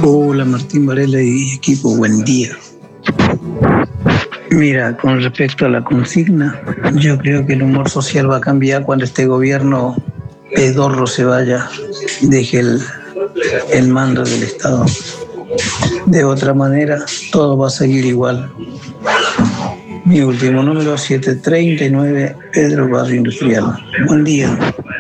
Hola Martín Varela y equipo, buen día. Mira, con respecto a la consigna, yo creo que el humor social va a cambiar cuando este gobierno pedorro se vaya, deje el mando del Estado. De otra manera, todo va a seguir igual. Mi último número, 739, Pedro Barrio Industrial. Buen día.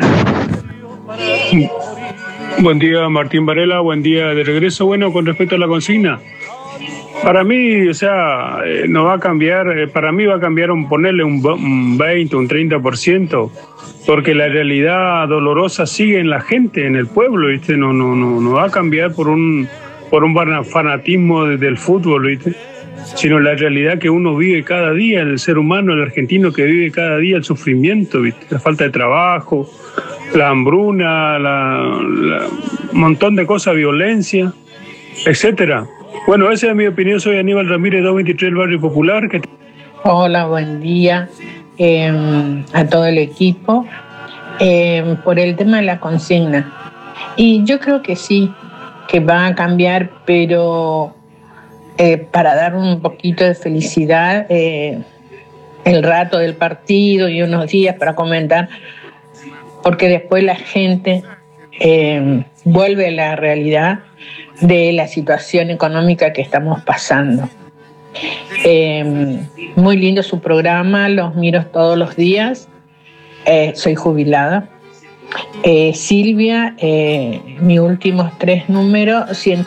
Buen día, Martín Varela, buen día de regreso. Bueno, con respecto a la consigna, para mí, no va a cambiar, para mí va a cambiar ponerle un 20, un 30%, porque la realidad dolorosa sigue en la gente, en el pueblo, ¿viste? No va a cambiar por un fanatismo del fútbol, ¿viste? Sino la realidad que uno vive cada día, el ser humano, el argentino que vive cada día el sufrimiento, ¿viste? La falta de trabajo, la hambruna, un montón de cosas, violencia, etcétera. Bueno, esa es mi opinión. Soy Aníbal Ramírez, 223 del Barrio Popular. Hola, buen día a todo el equipo. Por el tema de la consigna. Y yo creo que sí, que va a cambiar, pero para dar un poquito de felicidad, el rato del partido y unos días para comentar, porque después la gente vuelve a la realidad de la situación económica que estamos pasando. Muy lindo su programa, los miro todos los días. Soy jubilada. Silvia, mis últimos 3 números,